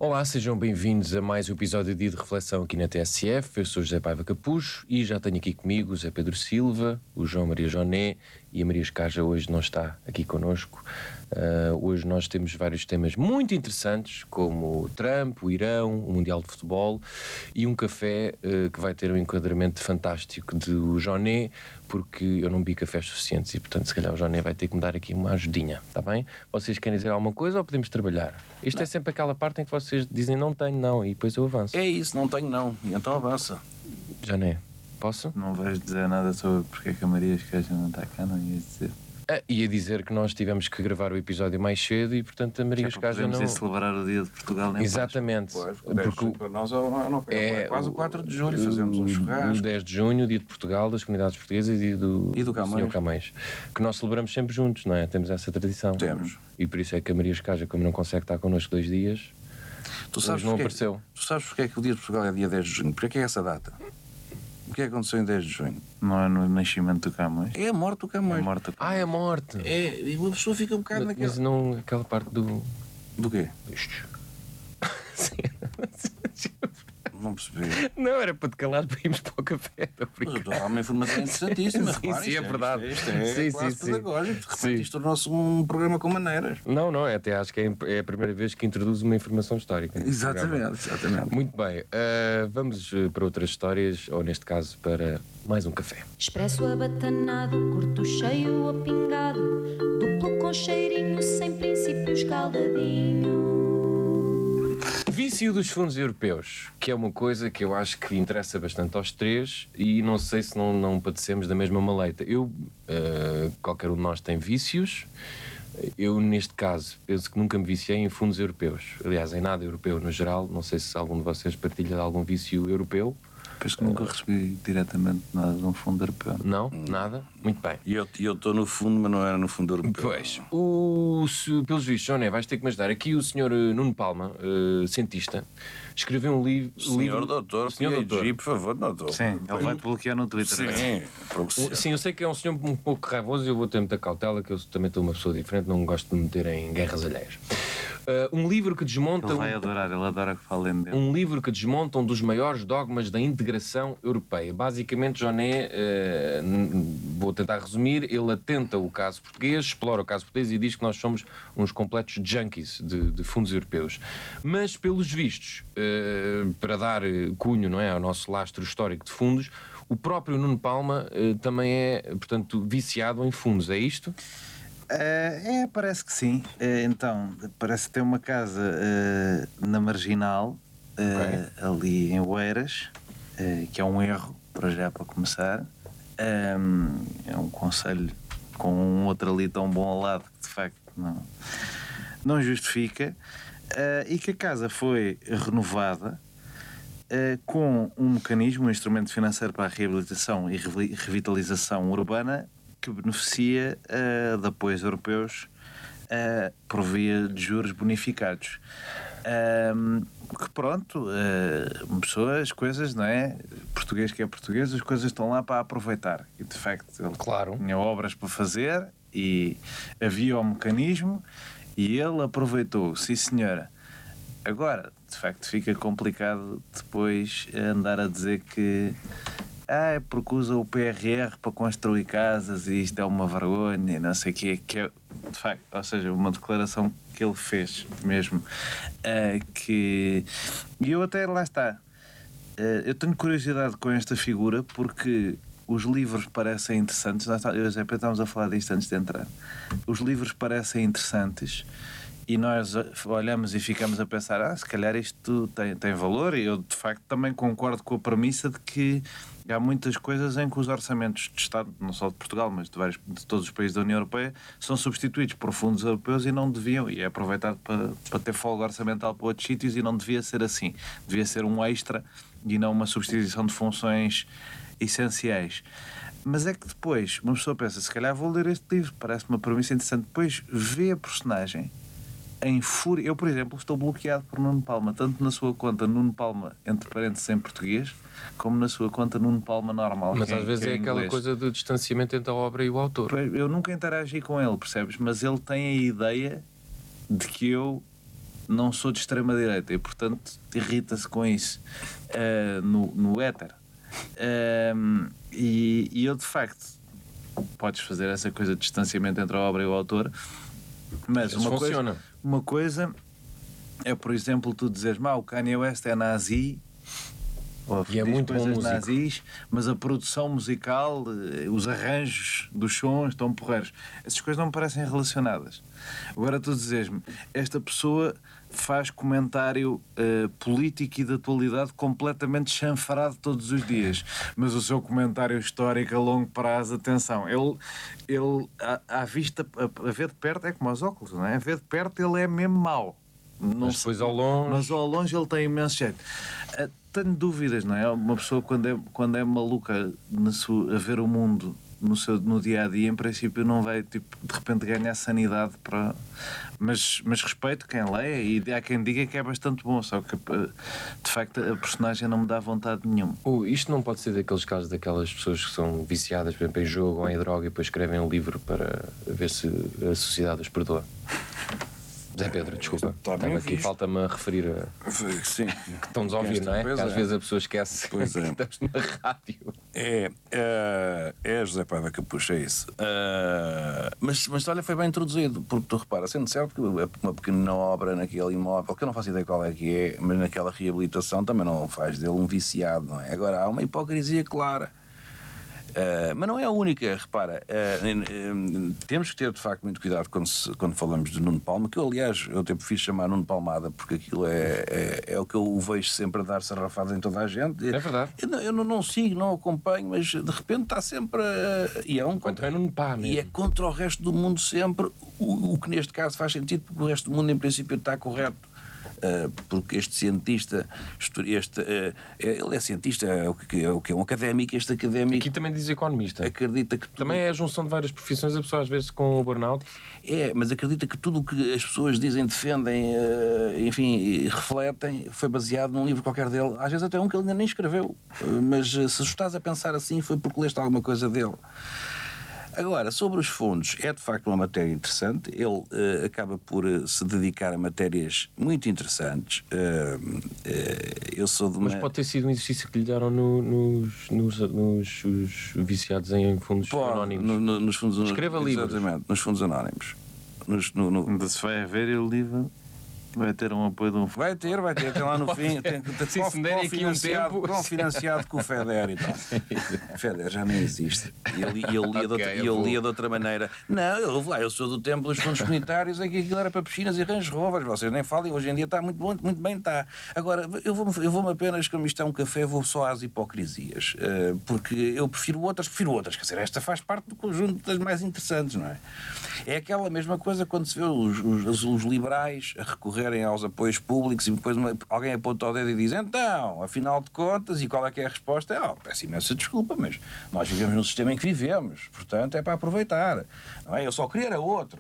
Olá, sejam bem-vindos a mais um episódio de Dia de Reflexão aqui na TSF. Eu sou José Paiva Capucho e já tenho aqui comigo o Zé Pedro Silva, o João Maria Joné e a Maria Escaja hoje não está aqui connosco. Hoje nós temos vários temas muito interessantes, como o Trump, o Irão, o Mundial de Futebol e um café que vai ter um enquadramento fantástico do Joné, porque eu não bebi cafés suficientes e, portanto, se calhar o Joné vai ter que me dar aqui uma ajudinha, está bem? Vocês querem dizer alguma coisa ou podemos trabalhar? Isto não. É sempre aquela parte em que vocês dizem não tenho, não, e depois eu avanço. É isso, não tenho não, e então avança. Joné, posso? Não vais dizer nada sobre porque é que a Maria Escaja não está cá, não ias dizer? Ia dizer que nós tivemos que gravar o episódio mais cedo e, portanto, a Maria Escaja não... Podemos celebrar o dia de Portugal, nem exatamente. Pois, porque para nós é quase o 4 de julho, fazemos um churrasco. O 10 de junho, dia de Portugal, das comunidades portuguesas e do Sr. Camões, que nós celebramos sempre juntos, não é? Temos essa tradição. Temos. E por isso é que a Maria Escaja, como não consegue estar connosco 2 dias, não apareceu. Tu sabes porque é que o dia de Portugal é dia 10 de junho? Porque é essa data? O que é que aconteceu em 10 de junho? Não é no nascimento do Camões? É a morte do Camões. É a morte do Camões. É a morte. É, e uma pessoa fica um bocado naquela... Mas não aquela parte do... Do quê? Isto. Não percebi. Não, era para te calar para irmos para o café. Mas eu estou a dar uma informação interessantíssima. Sim, é verdade. Isto é quase pedagógico. De repente isto tornou-se um programa com maneiras. Não, até acho que é a primeira vez que introduz uma informação histórica. Exatamente. Muito bem, vamos para outras histórias, ou neste caso para mais um café. Expresso abatanado, curto cheio ou pingado, duplo com cheirinho, sem princípio escaldadinho. Vício dos fundos europeus, que é uma coisa que eu acho que interessa bastante aos três e não sei se não padecemos da mesma maleita. Qualquer um de nós tem vícios. Eu, neste caso, penso que nunca me viciei em fundos europeus. Aliás, em nada europeu no geral. Não sei se algum de vocês partilha de algum vício europeu. Penso que nunca recebi diretamente nada de um fundo europeu. Não? Nada? Muito bem. E eu estou no fundo, mas não era no fundo europeu. Pois. Pelos vistos, Joné, vais ter que me ajudar. Aqui o senhor Nuno Palma, cientista, escreveu um livro... Senhor doutor, por favor, doutor. Sim, ele vai bloquear no Twitter. Sim, eu sei que é um senhor um pouco raivoso e eu vou ter muita cautela, que eu também estou uma pessoa diferente, não gosto de me meter em guerras alheias. Um livro que desmonta... Ele vai adorar, ele adora que falem dele. Um livro que desmonta um dos maiores dogmas da integração europeia. Basicamente, Joné, vou tentar resumir, ele atenta o caso português, explora o caso português e diz que nós somos uns completos junkies de fundos europeus. Mas, pelos vistos, para dar cunho, não é, ao nosso lastro histórico de fundos, o próprio Nuno Palma também é, portanto, viciado em fundos, é isto? Parece que sim. Então, parece que tem uma casa na Marginal, ali em Oeiras, que é um erro, para começar. É um concelho com um outro ali tão bom ao lado que de facto não justifica. E que a casa foi renovada com um mecanismo, um instrumento financeiro para a reabilitação e revitalização urbana que beneficia de apoios europeus por via de juros bonificados. Que pronto, as coisas, não é? Português que é português, as coisas estão lá para aproveitar. E de facto, ele tinha obras para fazer e havia o mecanismo e ele aproveitou, sim senhora. Agora, de facto, fica complicado depois andar a dizer que é porque usa o PRR para construir casas e isto é uma vergonha, não sei o quê, que é, de facto, ou seja, uma declaração que ele fez mesmo, que... E eu até, lá está, eu tenho curiosidade com esta figura porque os livros parecem interessantes, eu e estávamos a falar disto antes de entrar, os livros parecem interessantes e nós olhamos e ficamos a pensar, se calhar isto tem valor, e eu de facto também concordo com a premissa de que há muitas coisas em que os orçamentos de Estado, não só de Portugal, mas de todos os países da União Europeia, são substituídos por fundos europeus e não deviam, e é aproveitado para ter folga orçamental para outros sítios e não devia ser assim. Devia ser um extra e não uma substituição de funções essenciais. Mas é que depois uma pessoa pensa, se calhar vou ler este livro, parece uma premissa interessante, depois vê a personagem em fúria. Eu, por exemplo, estou bloqueado por Nuno Palma, tanto na sua conta Nuno Palma, entre parênteses em português, como na sua conta Nuno Palma normal. Mas às vezes é aquela coisa do distanciamento entre a obra e o autor. Eu nunca interagi com ele, percebes? Mas ele tem a ideia de que eu não sou de extrema-direita e, portanto, irrita-se com isso no éter. E eu, de facto, podes fazer essa coisa de distanciamento entre a obra e o autor, mas uma coisa é, por exemplo, tu dizeres, o Kanye West é nazi, ou e é muito bom músico, nazis, mas a produção musical, os arranjos dos sons estão porreiros. Essas coisas não me parecem relacionadas. Agora tu dizes-me, esta pessoa faz comentário político e de atualidade completamente chanfrado todos os dias, mas o seu comentário histórico a longo prazo, atenção, ele à vista, a ver de perto é como aos óculos, não é? A ver de perto ele é mesmo mau. Mas depois ao longe ele tem imenso jeito. Tenho dúvidas, não é? Uma pessoa quando é maluca a ver o mundo no dia a dia, em princípio não vai de repente ganhar sanidade para. Mas respeito quem lê e há quem diga que é bastante bom, só que de facto a personagem não me dá vontade nenhuma. Isto não pode ser daqueles casos daquelas pessoas que são viciadas, por exemplo, em jogo ou em droga e depois escrevem um livro para ver se a sociedade os perdoa. Zé Pedro, desculpa. Falta-me a referir Sim. que estamos a ouvir, não é? Que às vezes a pessoa esquece que estamos na rádio. É José Paiva que puxa isso. Mas olha, foi bem introduzido, porque tu repara, sendo certo que uma pequena obra naquele imóvel, que eu não faço ideia qual é que é, mas naquela reabilitação também não faz dele um viciado, não é? Agora, há uma hipocrisia clara. Mas não é a única, repara, temos que ter de facto muito cuidado quando falamos de Nuno Palma, que eu aliás eu até prefiro chamar Nuno Palmada, porque aquilo é o que eu vejo sempre a dar sarrafadas em toda a gente. É verdade. Eu não sigo, não acompanho, mas de repente está sempre e é Nuno Pá mesmo. E é contra o resto do mundo sempre, o que neste caso faz sentido, porque o resto do mundo em princípio está correto. Porque este cientista, ele é cientista, é o que é um académico. Este académico aqui também diz economista. Acredita que também é a junção de várias profissões, a pessoa às vezes com o burnout. Mas acredita que tudo o que as pessoas dizem, defendem, enfim, refletem, foi baseado num livro qualquer dele, às vezes até um que ele ainda nem escreveu, mas se estás a pensar assim foi porque leste alguma coisa dele. Agora, sobre os fundos, é de facto uma matéria interessante. Ele acaba por se dedicar a matérias muito interessantes. Eu sou de uma... Mas pode ter sido um exercício que lhe deram nos viciados em fundos anónimos. Nos fundos Escreva livros. Exatamente, nos fundos anónimos. Ainda se vai a ver e o livro vai ter um apoio de um... Vai ter lá no fim. Tem financiado com o FEDER e tal. O FEDER já nem existe. E ele lia de outra maneira. Não, eu sou do tempo dos fundos comunitários, é que aquilo era para piscinas e Range Rovers. Vocês nem falem, hoje em dia está muito bom, muito bem está. Agora, eu vou-me apenas, como isto é um café, vou só às hipocrisias. Porque eu prefiro outras. Quer dizer, esta faz parte do conjunto das mais interessantes, não é? É aquela mesma coisa quando se vê os liberais a recorrerem aos apoios públicos e depois alguém aponta o dedo e diz então, afinal de contas, e qual é que é a resposta? Peço imensa desculpa, mas nós vivemos no sistema em que vivemos, portanto é para aproveitar, não é? Eu só queria era outro.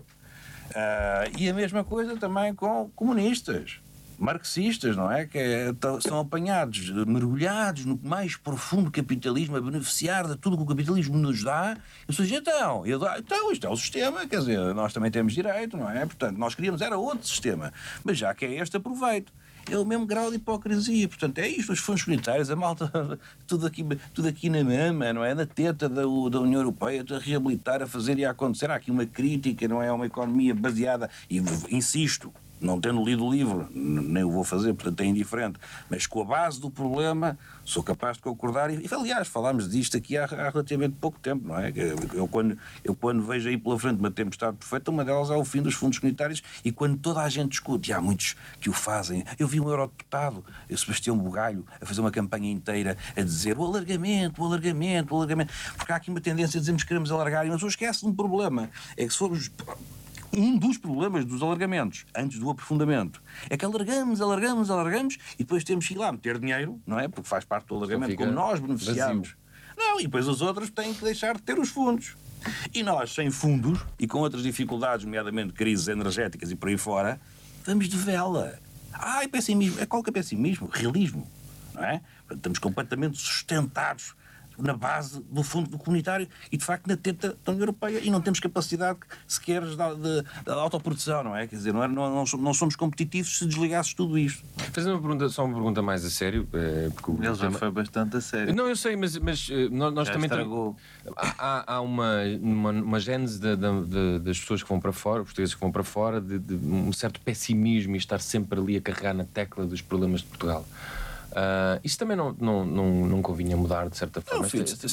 E a mesma coisa também com comunistas, marxistas, não é? São apanhados, mergulhados no mais profundo capitalismo, a beneficiar de tudo que o capitalismo nos dá. Eu sou então isto é o sistema, quer dizer, nós também temos direito, não é? Portanto, nós queríamos era outro sistema, mas já que é este, aproveito. É o mesmo grau de hipocrisia, portanto, é isto, os fundos comunitários, a malta, tudo aqui na mama, não é? Na teta da União Europeia, a reabilitar, a fazer e a acontecer. Há aqui uma crítica, não é? Uma economia baseada, e insisto, não tendo lido o livro, nem o vou fazer, portanto é indiferente, mas com a base do problema sou capaz de concordar e aliás, falámos disto aqui há relativamente pouco tempo, não é? Eu quando vejo aí pela frente uma tempestade perfeita, uma delas é o fim dos fundos comunitários e quando toda a gente discute, e há muitos que o fazem, eu vi um eurodeputado, Sebastião Bugalho, a fazer uma campanha inteira a dizer o alargamento, porque há aqui uma tendência a dizermos que queremos alargar, mas eu esqueço de um problema, é que se formos... Um dos problemas dos alargamentos, antes do aprofundamento, é que alargamos e depois temos que ir lá meter dinheiro, não é? Porque faz parte do alargamento, como nós beneficiamos. Não, e depois os outros têm que deixar de ter os fundos. E nós, sem fundos, e com outras dificuldades, nomeadamente crises energéticas e por aí fora, vamos de vela. Pessimismo. Qual que é pessimismo? Realismo. Não é? Portanto, estamos completamente sustentados na base do fundo comunitário e, de facto, na teta da União Europeia, e não temos capacidade sequer de autoprodução, não é? Quer dizer, não somos competitivos se desligasses tudo isto. Fazendo só uma pergunta mais a sério. Porque Ele já foi bastante a sério. Não, eu sei, mas nós Já também estragou. há uma gênese das pessoas que vão para fora, portugueses que vão para fora, de um certo pessimismo e estar sempre ali a carregar na tecla dos problemas de Portugal. Isso também não convinha mudar, de certa forma.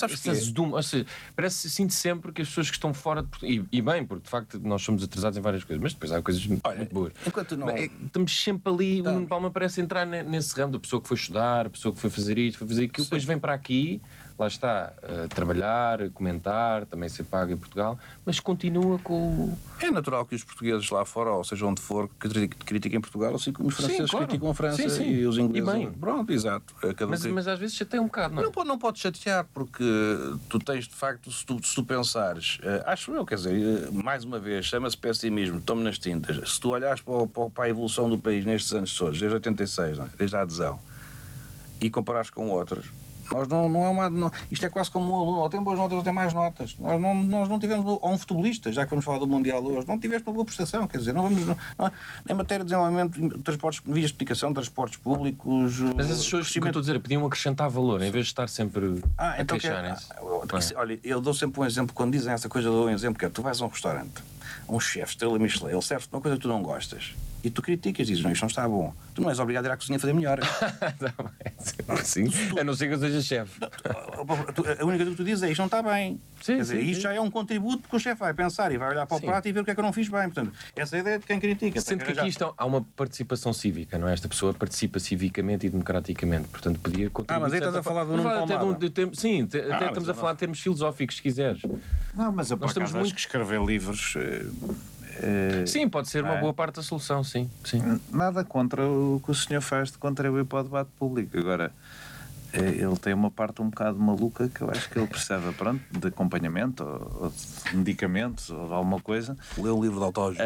Sinto sempre que as pessoas que estão fora de Portugal, e bem, porque de facto nós somos atrasados em várias coisas, mas depois há coisas muito boas. Enquanto não... Estamos sempre ali, o Palma parece entrar nesse ramo da pessoa que foi estudar, a pessoa que foi fazer isto, foi fazer aquilo, depois vem para aqui, lá está, trabalhar, comentar, também ser pago em Portugal, mas continua com... É natural que os portugueses lá fora, ou seja onde for, critiquem Portugal, assim como os franceses criticam a França e os ingleses. E bem. Pronto, exato. Mas às vezes chateia um bocado, não é? Não pode chatear, porque tu tens, de facto, se tu pensares, acho eu, quer dizer, mais uma vez, chama-se pessimismo, tome nas tintas. Se tu olhares para a evolução do país nestes anos todos, desde 86, não é? Desde a adesão, e comparares com outros, nós não é uma. Isto é quase como um aluno, ou tem boas notas ou tem mais notas. Nós não tivemos, ou um futebolista, já que vamos falar do Mundial hoje, não tiveste uma boa prestação, quer dizer, em matéria de desenvolvimento, transportes, vias de explicação, transportes públicos. Mas essas pessoas, que eu estou a dizer, podiam acrescentar valor, em vez de estar sempre a queixarem-se. Olha, eu dou sempre um exemplo, quando dizem essa coisa, eu dou um exemplo, que é: tu vais a um restaurante, um chefe, estrela Michelin, ele serve-te uma coisa que tu não gostas. E tu criticas, dizes, não, isto não está bom. Tu não és obrigado a ir à cozinha a fazer melhor. Sim, a não ser que eu seja chefe. A única coisa que tu dizes é, isto não está bem. Sim, quer dizer, sim, isto já é um contributo, porque o chefe vai pensar e vai olhar para o prato e ver o que é que eu não fiz bem. Portanto, essa é a ideia de quem critica. Sendo que aqui há uma participação cívica, não é? Esta pessoa participa civicamente e democraticamente, portanto podia contribuir. Mas aí estás a falar do Nuno Palmada. Sim, até estamos a falar de termos filosóficos, se quiseres. Não, mas eu por acaso acho que escrever livros... Sim, pode ser uma boa parte da solução, sim. Nada contra o que o senhor faz de contribuir para o debate público. Agora, ele tem uma parte um bocado maluca que eu acho que ele precisa, pronto, de acompanhamento, ou de medicamentos, ou de alguma coisa. Lê o livro de autoajuda.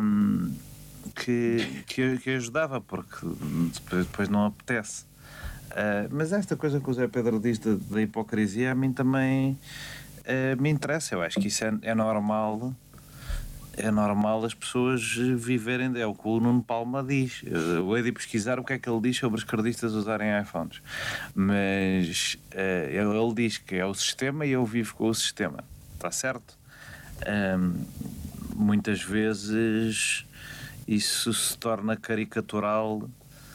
Que ajudava, porque depois não apetece. Mas esta coisa que o Zé Pedro diz da hipocrisia, a mim também me interessa. Eu acho que isso é normal. É normal as pessoas viverem, é o que o Nuno Palma diz. Eu hei de pesquisar o que é que ele diz sobre os cardistas usarem iPhones. Mas ele diz que é o sistema e eu vivo com o sistema. Está certo? Muitas vezes isso se torna caricatural.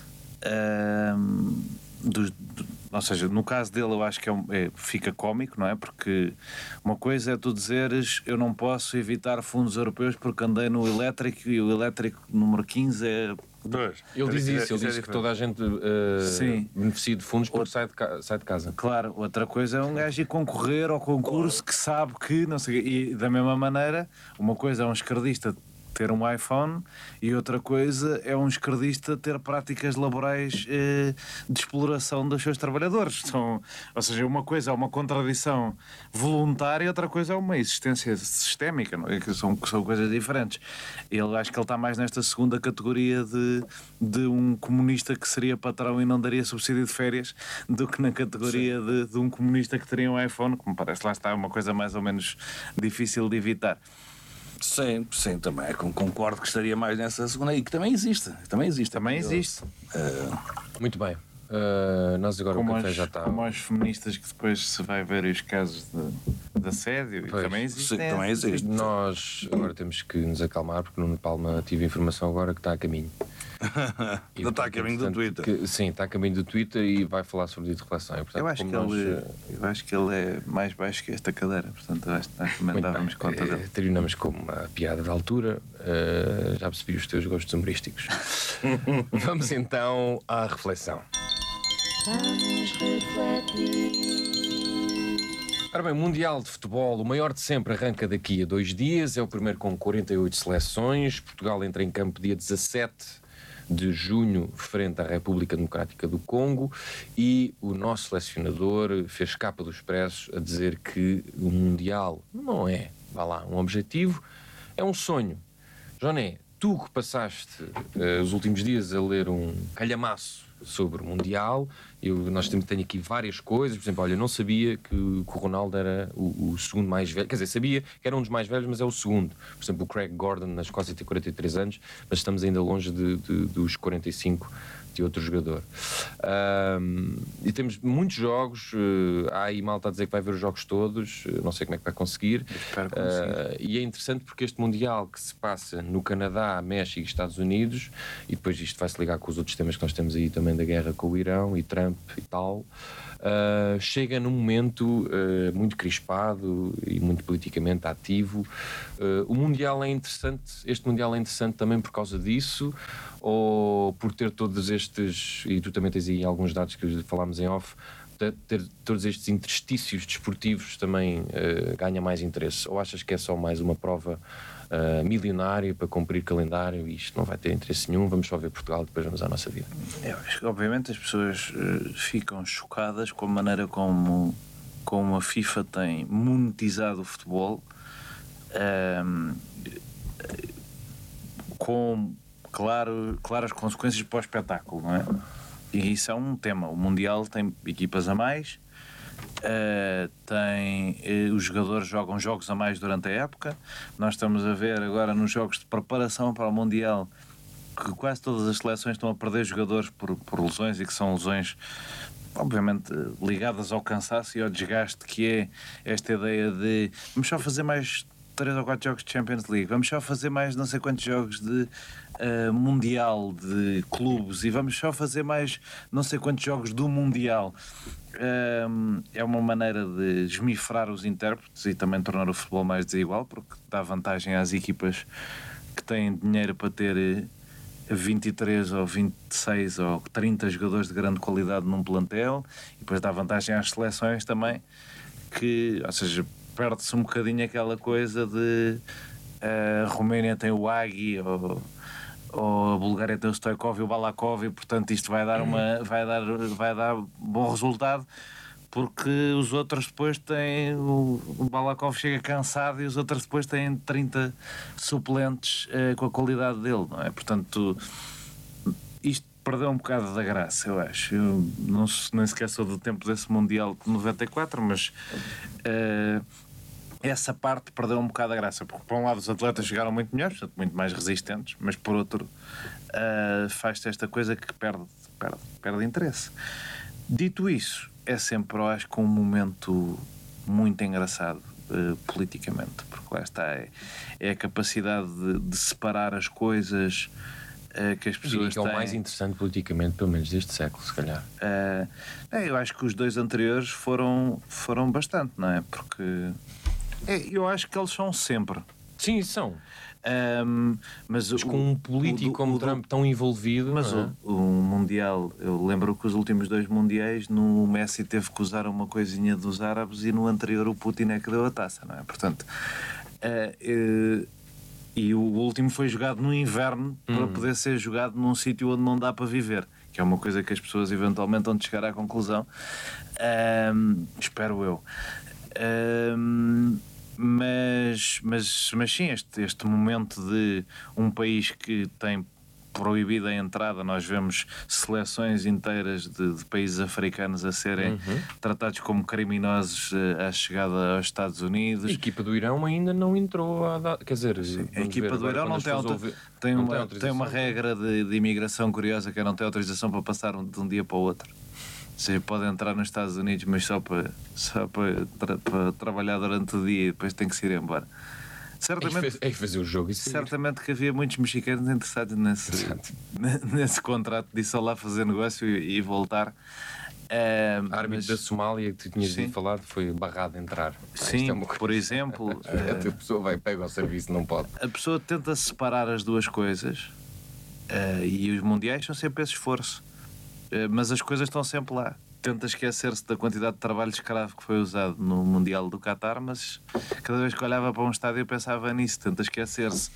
Ou seja, no caso dele eu acho que fica cómico, não é? Porque uma coisa é tu dizeres eu não posso evitar fundos europeus porque andei no elétrico e o elétrico número 15 é... Ele diz isso, ele diz que toda a gente beneficia de fundos porque sai de casa. Claro, outra coisa é um gajo ir concorrer ao concurso que sabe que, não sei, e da mesma maneira, uma coisa é um esquerdista ter um iPhone e outra coisa é um esquerdista ter práticas laborais de exploração dos seus trabalhadores. Ou seja, uma coisa é uma contradição voluntária e outra coisa é uma existência sistémica, não é? São coisas diferentes. Acho que ele está mais nesta segunda categoria de um comunista que seria patrão e não daria subsídio de férias do que na categoria de um comunista que teria um iPhone, que me parece, lá está, uma coisa mais ou menos difícil de evitar. Sim, também concordo que estaria mais nessa segunda e que também existe. Também existe. Muito bem. Nós agora como o café já está. Como os feministas que depois se vai ver os casos de assédio, também existe. Também existe. Nós agora temos que nos acalmar porque no Nuno Palma tive informação agora que está a caminho. Não está a caminho do Twitter. Sim, está a caminho do Twitter e vai falar sobre a reflexão. E, portanto, eu acho que ele é mais baixo que esta cadeira, portanto nós também dávamos conta dele. Terminamos com uma piada de altura. Já percebi os teus gostos humorísticos. Vamos então à reflexão. Vamos refletir. Ora bem, o Mundial de Futebol, o maior de sempre, arranca daqui a 2 dias. É o primeiro com 48 seleções. Portugal entra em campo dia 17 de junho frente à República Democrática do Congo e o nosso selecionador fez capa do Expresso a dizer que o Mundial não é, vá lá, um objetivo, é um sonho. Joné, tu que passaste os últimos dias a ler um calhamaço sobre o Mundial. Nós tenho aqui várias coisas. Por exemplo, olha, eu não sabia que o Ronaldo era o segundo mais velho. Quer dizer, sabia que era um dos mais velhos, mas é o segundo. Por exemplo, o Craig Gordon na Escócia tem 43 anos, mas estamos ainda longe dos 45 de outro jogador. E temos muitos jogos. Há aí malta a dizer que vai ver os jogos todos. Não sei como é que vai conseguir. E é interessante porque este Mundial que se passa no Canadá, México e Estados Unidos, e depois isto vai se ligar com os outros temas que nós temos aí também da guerra com o Irão e Trump e tal, chega num momento muito crispado e muito politicamente ativo. O Mundial é interessante, este Mundial é interessante também por causa disso, ou por ter todos estes, e tu também tens aí alguns dados que falámos em off, ter todos estes interstícios desportivos também ganha mais interesse? Ou achas que é só mais uma prova milionária para cumprir calendário e isto não vai ter interesse nenhum, vamos só ver Portugal e depois vamos à nossa vida? Eu acho que obviamente as pessoas ficam chocadas com a maneira como a FIFA tem monetizado o futebol, com claras consequências para o espetáculo, não é? E isso é um tema. O Mundial tem equipas a mais, os jogadores jogam jogos a mais durante a época. Nós estamos a ver agora nos jogos de preparação para o Mundial que quase todas as seleções estão a perder jogadores por lesões, e que são lesões obviamente ligadas ao cansaço e ao desgaste, que é esta ideia de vamos só fazer mais 3 ou 4 jogos de Champions League, vamos só fazer mais não sei quantos jogos de Mundial de clubes, e vamos só fazer mais não sei quantos jogos do Mundial. É uma maneira de esmifrar os intérpretes e também tornar o futebol mais desigual, porque dá vantagem às equipas que têm dinheiro para ter 23 ou 26 ou 30 jogadores de grande qualidade num plantel, e depois dá vantagem às seleções também, ou seja, perde-se um bocadinho aquela coisa de a Roménia tem o Águi, ou a Bulgária tem o Stoichkov e o Balakov, e portanto isto vai dar bom resultado, porque os outros depois têm o Balakov chega cansado e os outros depois têm 30 suplentes com a qualidade dele, não é? Portanto, isto perdeu um bocado da graça, eu acho. Eu nem sequer sou do tempo desse Mundial de 94, mas essa parte perdeu um bocado a graça, porque por um lado os atletas chegaram muito melhores, portanto muito mais resistentes, mas por outro faz-se esta coisa que perde interesse. Dito isso, é sempre, eu acho, um momento muito engraçado politicamente, porque lá está, é a capacidade de separar as coisas que as pessoas têm. É o mais interessante politicamente, pelo menos deste século, se calhar. Eu acho que os dois anteriores foram bastante, não é? Porque eu acho que eles são sempre. Sim, são. Mas com um político como Trump tão envolvido. Mas o Mundial, eu lembro que os últimos 2 Mundiais, no Messi teve que usar uma coisinha dos árabes, e no anterior o Putin é que deu a taça, não é? Portanto, e o último foi jogado no inverno para poder ser jogado num sítio onde não dá para viver, que é uma coisa que as pessoas eventualmente vão chegar à conclusão, espero eu. Mas sim, este momento de um país que tem proibida a entrada, nós vemos seleções inteiras de países africanos a serem tratados como criminosos à chegada aos Estados Unidos. A equipa do Irão ainda não entrou quer dizer, a equipa do Irão não tem uma regra de imigração curiosa, que é não ter autorização para passar de um dia para o outro. Ou seja, pode entrar nos Estados Unidos, mas só para trabalhar durante o dia, e depois tem que se ir embora. Certamente, é fazer o jogo. Certamente que havia muitos mexicanos interessados nesse contrato de ir só lá fazer negócio e voltar. A árbitro da Somália que tu tinhas falado foi barrado a entrar. Sim, por exemplo. A pessoa vai, pega ao serviço, não pode. A pessoa tenta separar as duas coisas, e os mundiais são sempre esse esforço. Mas as coisas estão sempre lá. Tenta esquecer-se da quantidade de trabalho escravo que foi usado no Mundial do Qatar, mas cada vez que olhava para um estádio eu pensava nisso. Tenta esquecer-se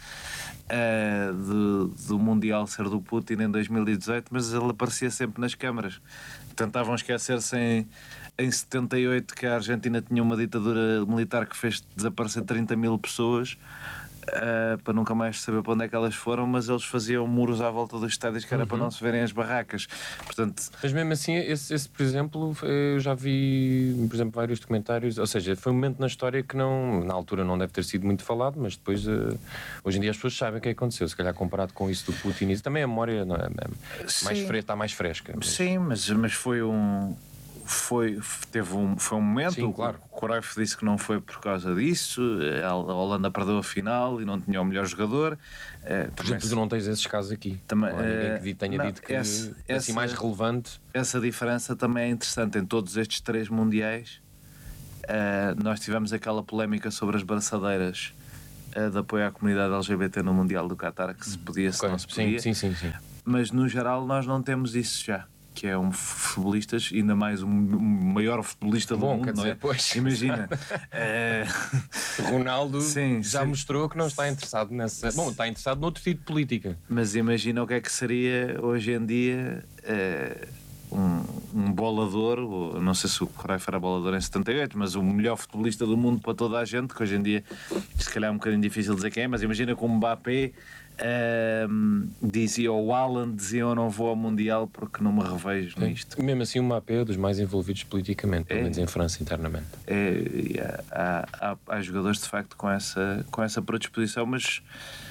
do Mundial ser do Putin em 2018, mas ele aparecia sempre nas câmaras. Tentavam esquecer-se em 78 que a Argentina tinha uma ditadura militar que fez desaparecer 30 mil pessoas, para nunca mais saber para onde é que elas foram, mas eles faziam muros à volta dos estádios que era para não se verem as barracas. Portanto, mas mesmo assim, esse, por exemplo, eu já vi, por exemplo, vários documentários, ou seja, foi um momento na história que não, na altura não deve ter sido muito falado, mas depois, hoje em dia as pessoas sabem o que aconteceu, se calhar comparado com isso do Putin, isso também a memória não é, está mais fresca. Mas... Sim, mas foi um momento. Sim, claro. O Cruyff disse que não foi por causa disso. A Holanda perdeu a final e não tinha o melhor jogador. Por exemplo, tu não tens esses casos aqui. Também, não há ninguém que tenha dito que assim mais relevante. Essa diferença também é interessante. Em todos estes 3 mundiais, nós tivemos aquela polémica sobre as braçadeiras de apoio à comunidade LGBT no Mundial do Qatar, que se podia, se não se podia. Sim. Mas no geral nós não temos isso já. Que é um futebolistas, ainda mais um maior futebolista do mundo, quer dizer, não é? Pois. Imagina. Ronaldo sim, já mostrou que não está interessado nessa. Bom, está interessado noutro tipo de política. Mas imagina o que é que seria hoje em dia um bolador, não sei se o Cruyff era bolador em 78, mas o melhor futebolista do mundo para toda a gente, que hoje em dia se calhar é um bocadinho difícil dizer quem é, mas imagina como Mbappé dizia, o Haaland dizia, eu não vou ao Mundial porque não me revejo nisto. Mesmo assim o Mbappé é dos mais envolvidos politicamente, pelo menos em França internamente. Há jogadores de facto com essa predisposição, mas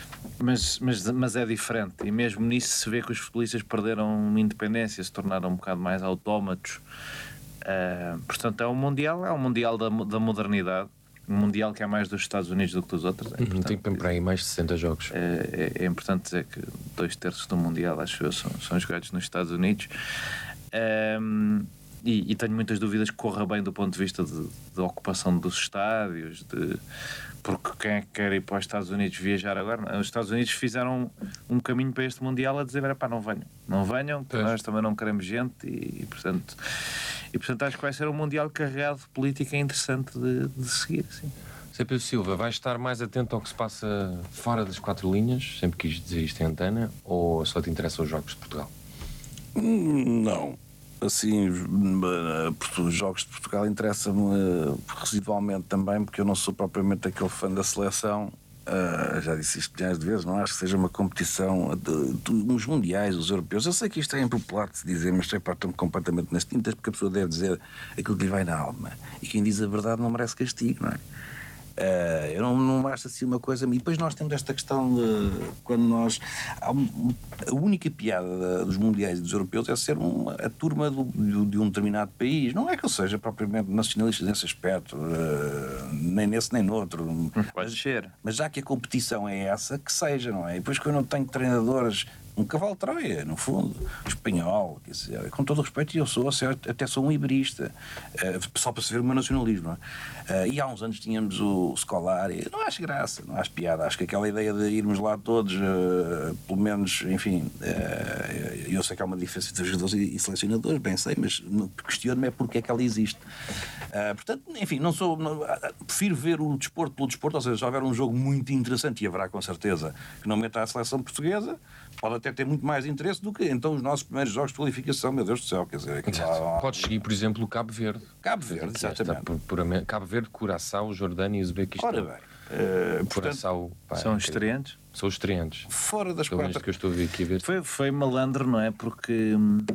é diferente, e mesmo nisso se vê que os futebolistas perderam independência, se tornaram um bocado mais autómatos. Portanto é um mundial da modernidade, um mundial que é mais dos Estados Unidos do que dos outros. Tem para aí mais de 60 jogos. É importante dizer que 2/3 do mundial, acho eu, são jogados nos Estados Unidos. E tenho muitas dúvidas que corra bem do ponto de vista de ocupação dos estádios, porque quem é que quer ir para os Estados Unidos viajar agora? Os Estados Unidos fizeram um caminho para este Mundial a dizer, não venham, que nós também não queremos gente, e portanto acho que vai ser um Mundial carregado de política interessante de seguir, sim. Pedro Silva, vais estar mais atento ao que se passa fora das 4 linhas, sempre quis dizer isto em antena, ou só te interessam os jogos de Portugal? Não. Assim, os jogos de Portugal interessam-me residualmente também, porque eu não sou propriamente aquele fã da seleção. Já disse isto milhares de vezes, não acho que seja uma competição uns mundiais, os europeus. Eu sei que isto é impopular de se dizer, mas estou-me completamente nas tintas, porque a pessoa deve dizer aquilo que lhe vai na alma, e quem diz a verdade não merece castigo, não é? Eu não acho assim uma coisa. E depois nós temos esta questão de quando nós. A única piada dos mundiais e dos europeus é ser a turma de um determinado país. Não é que eu seja propriamente nacionalista nesse aspecto, nem nesse nem noutro. Pode ser. Mas já que a competição é essa, que seja, não é? E depois que eu não tenho treinadores. Um cavalo de Troia, no fundo, espanhol, quer dizer, com todo o respeito, eu até sou um iberista, só para se ver o meu nacionalismo, não é? E há uns anos tínhamos o Scolari, não acho graça, não acho piada, acho que aquela ideia de irmos lá todos, pelo menos, enfim, eu sei que há uma diferença entre jogadores e selecionadores, bem sei, mas questiono-me porque é que ela existe. Portanto, enfim, prefiro ver o desporto pelo desporto, ou seja, se houver um jogo muito interessante, e haverá com certeza, que não meta a seleção portuguesa, pode até ter muito mais interesse do que então os nossos primeiros jogos de qualificação, meu Deus do céu, quer dizer... Podes seguir, por exemplo, o Cabo Verde. Cabo Verde, exatamente. Cabo Verde, Curaçao, Jordânia e Uzbequistão. Ora bem, Curaçao, são estreantes? São estreantes. Fora das pelo menos que eu estou a ver aqui a ver. Foi malandro, não é? Porque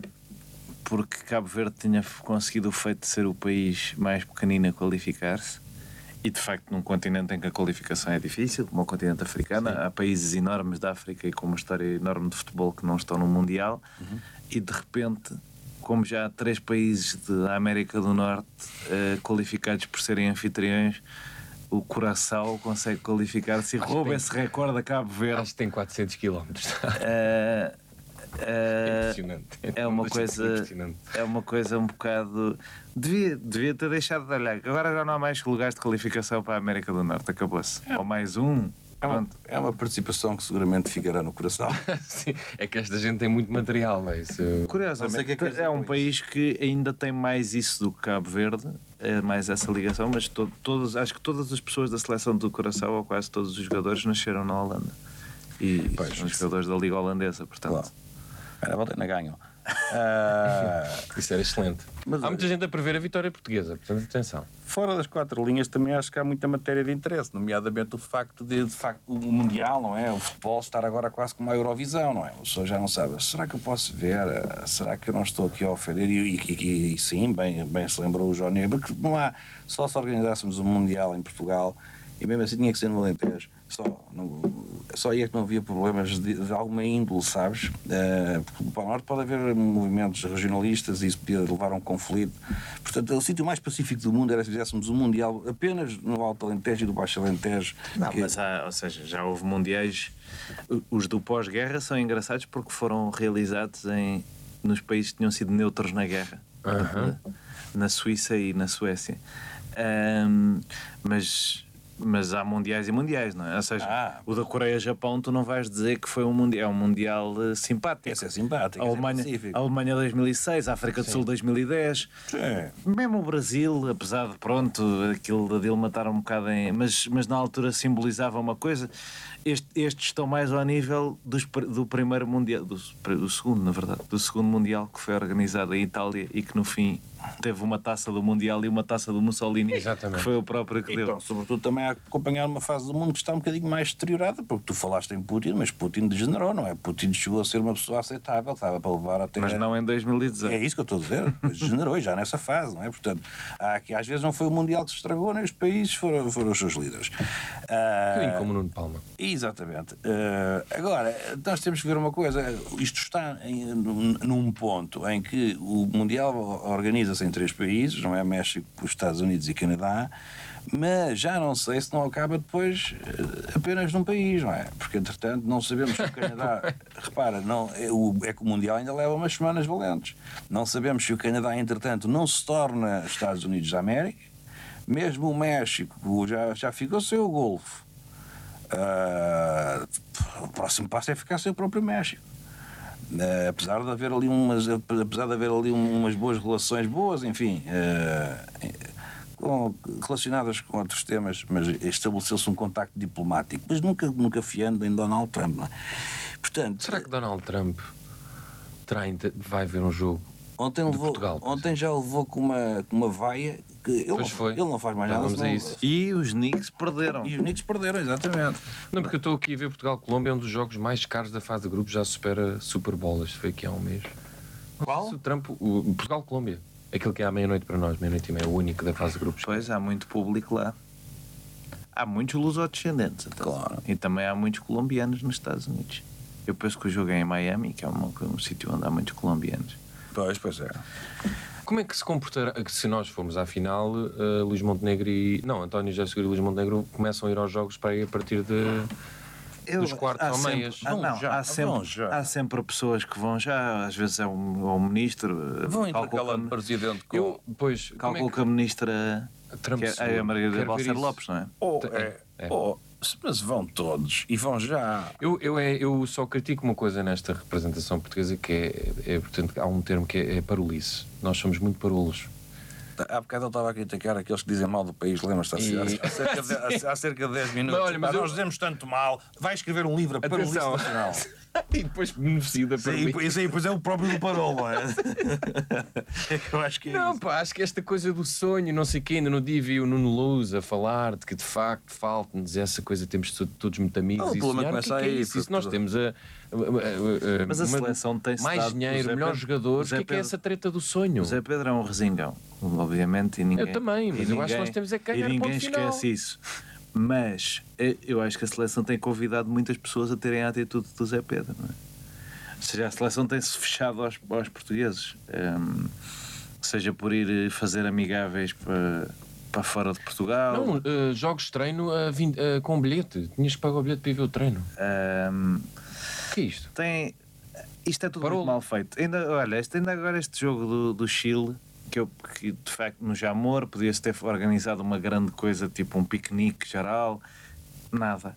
Cabo Verde tinha conseguido o feito de ser o país mais pequenino a qualificar-se. E de facto num continente em que a qualificação é difícil, como o continente africano, há países enormes da África e com uma história enorme de futebol que não estão no Mundial, e de repente, como já há 3 países da América do Norte qualificados por serem anfitriões, o Curaçao consegue qualificar-se e rouba esse recorde a Cabo Verde. Acho que tem 400 km. É impressionante. É uma coisa um bocado. Devia ter deixado de olhar. Agora já não há mais lugares de qualificação para a América do Norte, acabou-se. Ou mais um. É uma participação que seguramente ficará no coração. Sim, é que esta gente tem muito material, não é? Curiosamente, é um país que ainda tem mais isso do que Cabo Verde, mais essa ligação, mas acho que todas as pessoas da seleção do Curaçao, ou quase todos os jogadores, nasceram na Holanda. E são jogadores da Liga Holandesa, portanto. Claro. Era a na ganham. Isso era excelente. Mas há muita gente a prever a vitória portuguesa, portanto, atenção. fora das 4 linhas também acho que há muita matéria de interesse, nomeadamente o facto de facto, o Mundial, não é? O futebol estar agora quase como a Eurovisão, não é? O senhor já não sabe, será que eu posso ver? Será que eu não estou aqui a ofender? E sim, bem se lembrou o Joné, porque não há, só se organizássemos um Mundial em Portugal, e mesmo assim tinha que ser no Alentejo. Só aí é que não havia problemas de alguma índole, sabes? Porque para o Norte pode haver movimentos regionalistas e isso podia levar a um conflito. Portanto, o sítio mais pacífico do mundo era se fizéssemos um Mundial apenas no Alto Alentejo e do Baixo Alentejo. Não, mas ou seja, já houve mundiais. Os do pós-guerra são engraçados porque foram realizados nos países que tinham sido neutros na guerra. Na Suíça e na Suécia. Mas há mundiais e mundiais, não é? Ou seja, o da Coreia-Japão tu não vais dizer que foi um mundial simpático. Esse é simpático. A Alemanha 2006, a África do Sul 2010. Sim. Mesmo o Brasil, apesar de aquilo da Dilma estar um bocado mas na altura simbolizava uma coisa. Estes estão mais ao nível do primeiro mundial, do segundo, na verdade, do segundo mundial que foi organizado em Itália e que no fim teve uma taça do Mundial e uma taça do Mussolini. Exatamente. Que foi o próprio que deu. Então, sobretudo também a acompanhar uma fase do mundo que está um bocadinho mais deteriorada, porque tu falaste em Putin, mas Putin degenerou, não é? Putin chegou a ser uma pessoa aceitável, estava para levar até... Mas não em 2018. É isso que eu estou a dizer, degenerou já nessa fase, não é? Portanto, que às vezes não foi o Mundial que se estragou, nem os países foram os seus líderes. Como o Nuno Palma. Exatamente. Agora, nós temos que ver uma coisa, isto está num ponto em que o Mundial organiza-se em 3 países, não é? México, os Estados Unidos e Canadá, mas já não sei se não acaba depois apenas num país, não é? Porque entretanto não sabemos se o Canadá repara, é que o Mundial ainda leva umas semanas valentes, não sabemos se o Canadá entretanto não se torna Estados Unidos da América, mesmo o México já ficou sem o Golfo. O próximo passo é ficar sem o próprio México. Apesar de haver ali umas boas relações, enfim, relacionadas com outros temas, mas estabeleceu-se um contacto diplomático, mas nunca fiando em Donald Trump, não é? Portanto, será que Donald Trump vai ver um jogo de Portugal? Ontem já levou com uma vaia que ele não faz mais nada. Vamos a isso. E os Knicks perderam. Exatamente. Não, porque eu estou aqui a ver Portugal-Colômbia, é um dos jogos mais caros da fase de grupos, já supera Super Bowl, isto foi aqui há um mês. Qual? O Portugal-Colômbia. Aquilo que é à meia-noite para nós, meia-noite e meia, o único da fase de grupos. Pois, há muito público lá. Há muitos lusodescendentes. Claro. E também há muitos colombianos nos Estados Unidos. Eu penso que o jogo é em Miami, que é um sítio onde há muitos colombianos. Pois é. Como é que se comportará, se nós formos à final, Luís Montenegro António José Seguro e Luís Montenegro começam a ir aos jogos para ir a partir dos quartos ou meias? Há sempre pessoas que vão já, às vezes é o ministro. Vão intercalando presidente com... Calculo que a ministra Trump é a Margarida Balcer Lopes, não é? Mas vão todos e vão já. Eu só critico uma coisa nesta representação portuguesa, que portanto, há um termo que é parolice. Nós somos muito parolos. Há bocado eu estava a criticar aqueles que dizem mal do país, lembras-te? Há cerca de 10 minutos. Mas nós dizemos tanto mal, vai escrever um livro a parolice nacional. E depois beneficia da parolice. Pois é o próprio do parolo, não é? Eu acho que é não, isso. Pá, acho que esta coisa do sonho, não sei o quê, ainda no dia vi o Nuno Luz a falar de que de facto falta-nos essa coisa, temos todos muito amigos. O problema começa aí. Isso nós temos mas a seleção tem mais dinheiro, melhores jogadores. O que é essa treta do sonho? O Zé Pedro é um resingão, obviamente, e ninguém... Eu também, mas eu acho que nós temos é que ganhar e ninguém ponto final. esquece isso. Mas eu acho que a seleção tem convidado muitas pessoas a terem a atitude do Zé Pedro, não é? Ou seja, a seleção tem-se fechado aos portugueses, seja por ir fazer amigáveis para fora de Portugal. Não, jogos de treino com bilhete. Tinhas que pagar o bilhete para ir ver o treino. O que é isto? Isto é tudo muito mal feito. Ainda agora este jogo do Chile, que de facto no Jamor podia-se ter organizado uma grande coisa, tipo um piquenique geral. Nada.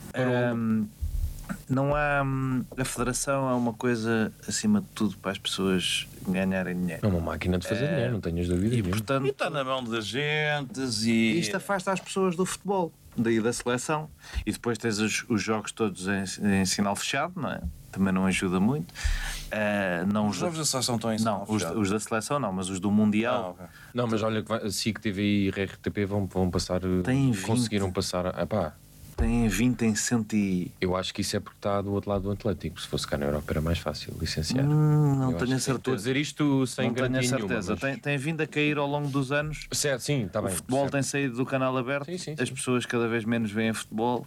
Não há... A federação é uma coisa acima de tudo para as pessoas ganharem dinheiro. É uma máquina de fazer dinheiro, não tenhas dúvida. E portanto... E está na mão das gentes e... Isto afasta as pessoas do futebol. daí da seleção, e depois tens os jogos todos em sinal fechado, não é? Também não ajuda muito. Os jogos da seleção estão em sinal fechado? Os da seleção não, mas os do Mundial. Okay. Não, mas olha, que SIC TV e RTP vão passar. Conseguiram passar. Tem 20 em 100 e... Eu acho que isso é porque está do outro lado do Atlântico. Se fosse cá na Europa era mais fácil licenciar. Não tenho a certeza. Estou a dizer isto sem garantia nenhuma. Não tenho a certeza. Tem vindo a cair ao longo dos anos. Certo, sim, está bem. O futebol tem saído do canal aberto. Sim. As pessoas cada vez menos veem futebol.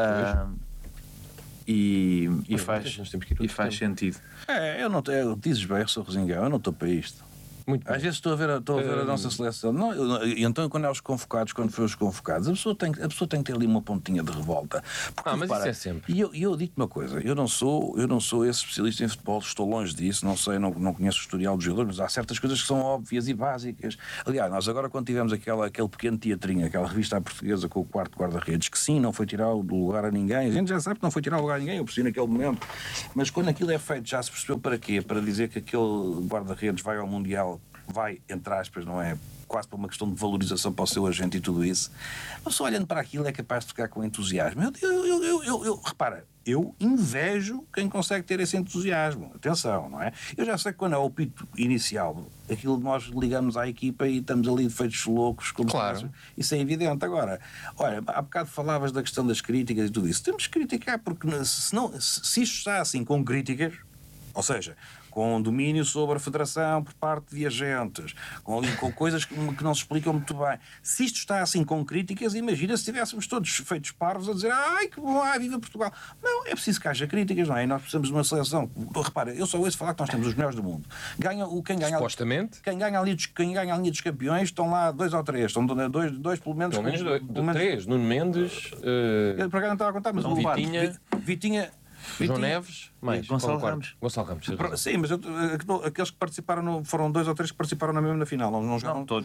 E faz sentido. Dizes bem, eu sou Rosingão, eu não estou para isto. Às vezes estou a ver a nossa seleção. E então, quando é os convocados, quando foi os convocados, a pessoa tem que ter ali uma pontinha de revolta. Porque, mas isso é sempre. E eu digo-te uma coisa: eu não sou esse especialista em futebol, estou longe disso, não sei, não conheço o historial dos jogadores, mas há certas coisas que são óbvias e básicas. Aliás, nós agora, quando tivemos aquele pequeno teatrinho, aquela revista à portuguesa com o quarto guarda-redes, que sim, não foi tirar o lugar a ninguém, a gente já sabe que não foi tirar o lugar a ninguém, eu percebi naquele momento, mas quando aquilo é feito, já se percebeu para quê? Para dizer que aquele guarda-redes vai ao Mundial. Vai, entre aspas, não é? Quase para uma questão de valorização para o seu agente e tudo isso. Mas só olhando para aquilo é capaz de ficar com entusiasmo. Repara, eu invejo quem consegue ter esse entusiasmo. Atenção, não é? Eu já sei que quando é o pito inicial, aquilo nós ligamos à equipa e estamos ali feitos loucos. Claro. Isso é evidente. Agora, olha, há bocado falavas da questão das críticas e tudo isso. Temos que criticar, porque se isto está assim com críticas, ou seja, com domínio sobre a federação por parte de agentes, com coisas que não se explicam muito bem. Se isto está assim com críticas, imagina se estivéssemos todos feitos parvos a dizer ai que bom, viva Portugal. Não, é preciso que haja críticas, não é? E nós precisamos de uma seleção. Repara, eu só ouço falar que nós temos os melhores do mundo. Supostamente. Quem ganha a linha dos campeões estão lá 2 ou 3. Estão dois pelo menos. Pelo menos 3. Nuno Mendes. Eu por acaso não estava a contar, mas Vitinha. João Neves, mais Gonçalo Ramos. Sim, mas aqueles que participaram foram 2 ou 3 que participaram na final. Não jogaram todos.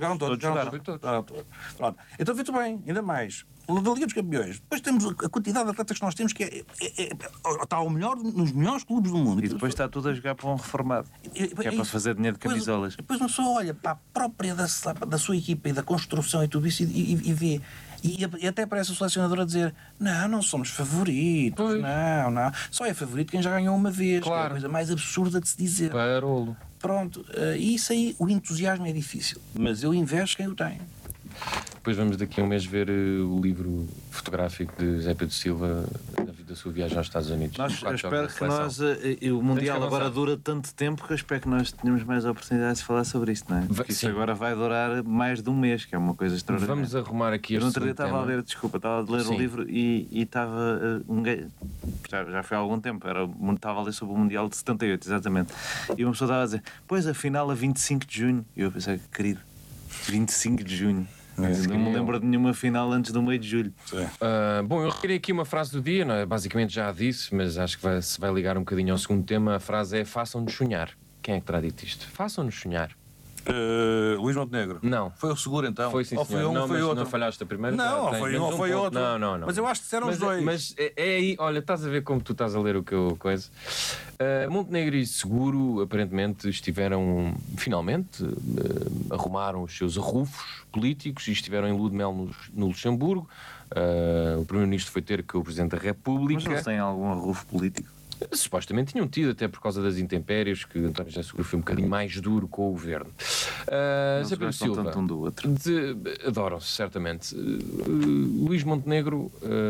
Pronto. Então, vê-te bem, ainda mais. Da Liga dos Campeões. Depois temos a quantidade de atletas que nós temos que está ao melhor nos melhores clubes do mundo. E depois está tudo a jogar para um reformado. Que é para fazer dinheiro de camisolas. Depois uma pessoa olha para a própria da sua equipa e da construção e tudo isso e vê. E até parece o selecionador a dizer não somos favoritos, pois. Não. Só é favorito quem já ganhou uma vez. Claro. Que é a coisa mais absurda de se dizer. Parolo. Pronto, e isso aí, o entusiasmo é difícil, mas eu invejo quem o tem. Depois vamos daqui a um mês ver o livro fotográfico de Zé Pedro Silva da sua viagem aos Estados Unidos. Eu espero que o Mundial agora dura tanto tempo que eu espero que nós tenhamos mais oportunidades de falar sobre isto, não é? Porque isso agora vai durar mais de um mês, que é uma coisa extraordinária. Vamos arrumar aqui este tema. Eu estava a ler, estava a ler o livro e estava já foi há algum tempo, estava a ler sobre o Mundial de 78, exatamente. E uma pessoa estava a dizer, pois afinal a 25 de junho. E eu pensei, querido, 25 de junho. Não me lembro de nenhuma final antes do meio de julho. Bom, eu retirei aqui uma frase do dia, não é? Basicamente já a disse, mas acho que se vai ligar um bocadinho ao segundo tema. A frase é: façam-nos sonhar. Quem é que terá dito isto? Façam-nos sonhar. Luís Montenegro. Não. Foi o seguro então? Foi sim, senhor. Não, foi outro. Não falhaste a primeira? Não, foi outro. Não. Mas eu acho que disseram os dois. Mas é aí, olha, estás a ver como tu estás a ler o que eu coisa. Montenegro e Seguro aparentemente estiveram, finalmente, arrumaram os seus arrufos políticos e estiveram em lua de mel no Luxemburgo. O Primeiro-Ministro foi ter com o Presidente da República. Mas eles têm algum arrufo político? Supostamente tinham tido, até por causa das intempéries, que António José Seguro foi um bocadinho mais duro com o governo. Zé Pedro Silva, tanto um do outro. Adoram-se, certamente. Luís Montenegro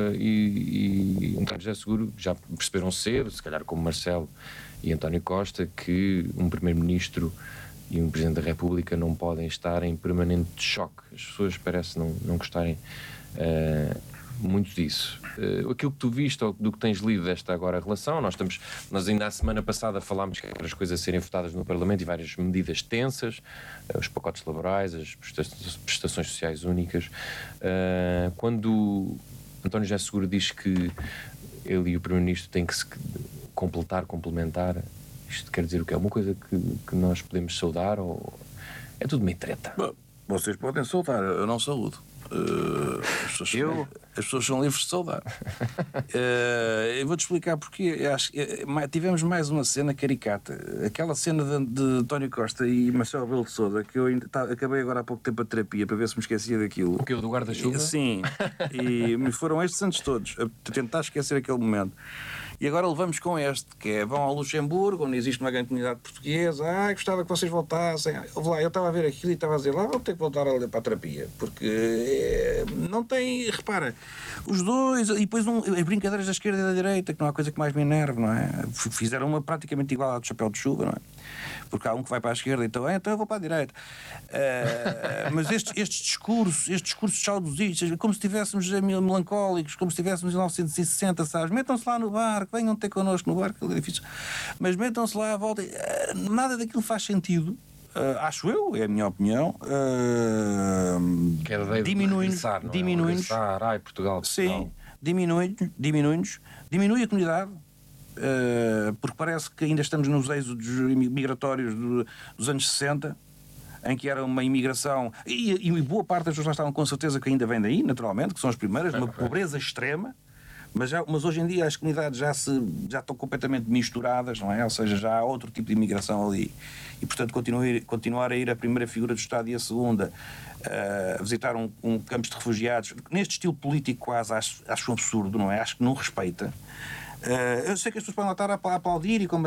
e António José Seguro já perceberam cedo, se calhar como Marcelo e António Costa, que um Primeiro-Ministro e um Presidente da República não podem estar em permanente choque. As pessoas parecem não gostarem muito disso. Aquilo que tu viste ou do que tens lido desta agora relação, nós ainda a semana passada falámos que as coisas a serem votadas no Parlamento e várias medidas tensas, os pacotes laborais, as prestações sociais únicas. Quando António José Seguro diz que ele e o Primeiro-Ministro têm que se complementar, isto quer dizer o quê? É uma coisa que nós podemos saudar ou é tudo meio treta? Vocês podem saudar, eu não saúdo. As pessoas são livres de saudar. Eu vou-te explicar porque tivemos mais uma cena caricata. Aquela cena de António Costa e Marcelo Rebelo de Sousa, que eu acabei agora há pouco tempo a terapia para ver se me esquecia daquilo. O que? O do guarda-chuva? Sim. E me foram estes anos todos a tentar esquecer aquele momento. E agora levamos com este, que é: vão ao Luxemburgo, onde existe uma grande comunidade portuguesa. Gostava que vocês voltassem. Eu estava a ver aquilo e estava a dizer: lá vou ter que voltar a para a terapia, porque não tem, repara, os dois, e depois as brincadeiras da esquerda e da direita, que não há coisa que mais me enerve, não é? Fizeram uma praticamente igual à do chapéu de chuva, não é? Porque há um que vai para a esquerda, então eu vou para a direita. Mas estes discursos saudosistas, como se estivéssemos melancólicos, como se estivéssemos em 1960, sabes? Metam-se lá no barco, venham ter connosco no barco, é difícil. Mas metam-se lá à volta. Nada daquilo faz sentido. Acho eu, é a minha opinião. Diminui-nos. Ai, Portugal. Sim, diminui-nos, diminui a comunidade. Porque parece que ainda estamos nos êxodos migratórios dos anos 60, em que era uma imigração, e boa parte das pessoas lá estavam com certeza que ainda vem daí, naturalmente, que são as primeiras, uma pobreza extrema. Mas hoje em dia as comunidades já estão completamente misturadas, não é? Ou seja, já há outro tipo de imigração ali. E, portanto, continuar a ir a primeira figura do Estado e a segunda, a visitar um campo de refugiados, neste estilo político quase acho um absurdo, não é? Acho que não respeita. Eu sei que as pessoas podem lá estar a aplaudir e